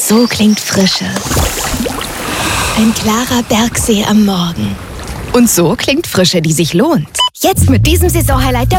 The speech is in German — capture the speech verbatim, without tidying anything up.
So klingt Frische. Ein klarer Bergsee am Morgen. Und so klingt Frische, die sich lohnt. Jetzt mit diesem Saisonhighlight der